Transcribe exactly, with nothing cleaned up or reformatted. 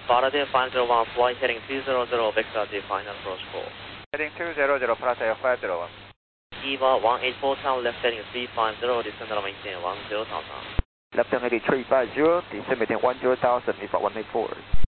Faraday five zero one, flight heading two zero zero, vector Z, final approach call. Heading two zero zero, Faraday five zero one. EVA one eight four town, left heading three five zero, descend and maintain one zero thousand. Left heading three five zero, descend maintain one zero thousand, EVA one eight four.